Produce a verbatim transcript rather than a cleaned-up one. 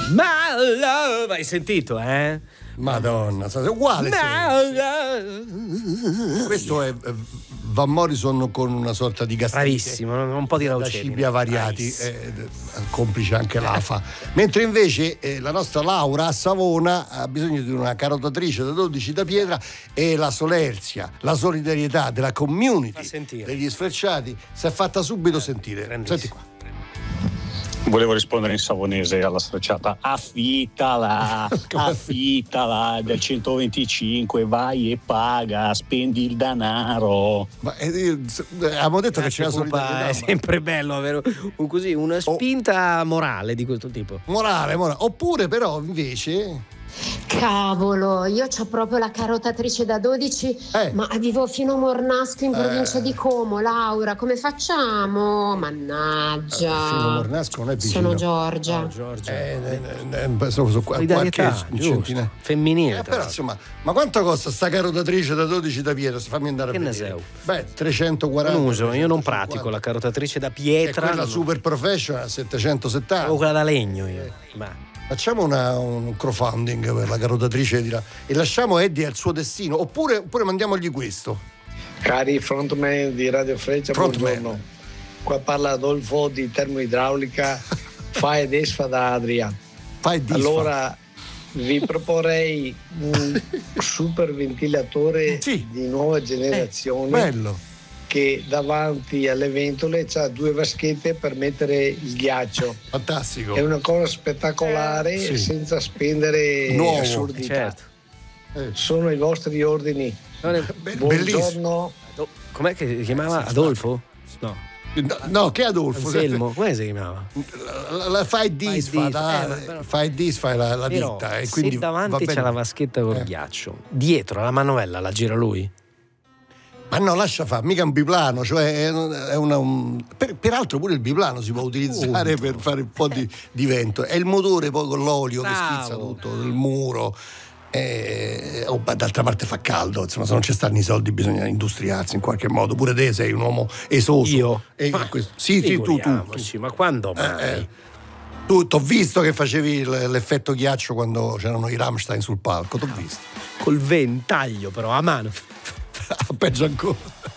My love, hai sentito, eh? Madonna, uguale. Questo è Van Morrison con una sorta di gastrite. Bravissimo, un po' di raucedine. Da cibi avariati, eh, complice anche l'A F A. Mentre invece eh, la nostra Laura a Savona ha bisogno di una carotatrice da dodici da pietra e la solerzia, la solidarietà della community degli sfrecciati si è fatta subito sentire. Senti qua. Volevo rispondere in savonese alla sfrecciata: affittala, affittala del centoventicinque, vai e paga, spendi il denaro. Ma eh, abbiamo detto che c'era solidarietà. È sempre bello avere un, così, una spinta morale di questo tipo. Morale, morale. Oppure però invece... Cavolo, io c'ho proprio la carotatrice da dodici, eh. ma vivo fino a Mornasco in provincia eh. di Como. Laura, come facciamo? Mannaggia. Eh, fino a Mornasco non è vicino. Sono Giorgia. Oh, Giorgia. Eh, eh, eh, sono, sono qualche centinaia. Femminile. Eh, però, insomma, ma quanto costa sta carotatrice da dodici da pietra? Fammi andare che a ne vedere. sei? Beh, trecentoquaranta. Non uso, io non pratico la carotatrice da pietra. E quella non... super professional settecentosettanta. O quella da legno io. Eh. Ma. Facciamo una, un crowdfunding per la carotatrice di là e lasciamo Eddie al suo destino, oppure, oppure mandiamogli questo. Cari frontman di Radio Freccia, frontman. Buongiorno. Qua parla Adolfo di termoidraulica, fa e desfa da Adria. Fa e disfa. Allora vi proporrei un super ventilatore sì. di nuova generazione. Eh, bello. Che davanti alle ventole c'ha due vaschette per mettere il ghiaccio. Fantastico. È una cosa spettacolare sì. senza spendere Nuovo, assurdità. Certo. Eh. Sono i vostri ordini. Buongiorno. Com'è che si chiamava? Adolfo? No. No, no, che Adolfo? Anselmo, come si chiamava? La, la fai disfa, la, fai disfa la, la ditta. E quindi se davanti c'è la vaschetta col eh. ghiaccio, dietro la manovella la gira lui? Ma no, lascia fare, mica un biplano, cioè è una, un... per, peraltro pure il biplano si può utilizzare uh, per fare un po' di, di vento. È il motore poi con l'olio Bravo. che schizza tutto, il muro. E, oh, d'altra parte fa caldo, insomma, se non ci stanno i soldi bisogna industriarsi in qualche modo. Pure te sei un uomo esoso. Io? E ma, questo, sì, sì, tu, tu, tu. Ma quando mai? Eh, eh. Tu t'ho visto che facevi l'effetto ghiaccio quando c'erano i Rammstein sul palco, t'ho visto. Col ventaglio però, a mano. Peggio ancora.